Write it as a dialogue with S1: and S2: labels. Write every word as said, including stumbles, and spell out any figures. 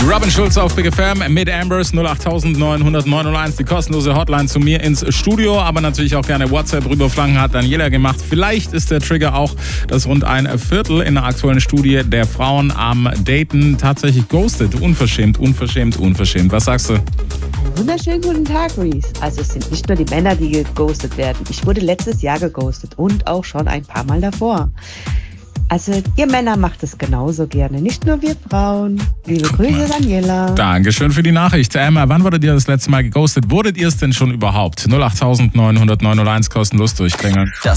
S1: Robin Schulz auf Big F M mit Ambers null acht neun null neun null eins, die kostenlose Hotline zu mir ins Studio, aber natürlich auch gerne WhatsApp rüberflanken, hat Daniela gemacht. Vielleicht ist der Trigger auch, dass rund ein Viertel in der aktuellen Studie der Frauen am Daten tatsächlich ghostet. Unverschämt, unverschämt, unverschämt. Was sagst du?
S2: Wunderschönen guten Tag, Reese. Also es sind nicht nur die Männer, die geghostet werden. Ich wurde letztes Jahr geghostet und auch schon ein paar Mal davor. Also ihr Männer macht es genauso gerne, nicht nur wir Frauen. Liebe Grüße, Daniela.
S1: Dankeschön für die Nachricht. Emma, wann wurdet ihr das letzte Mal geghostet? Wurdet ihr es denn schon überhaupt? null acht neun null neun null eins kostenlos durchklingeln.
S3: Das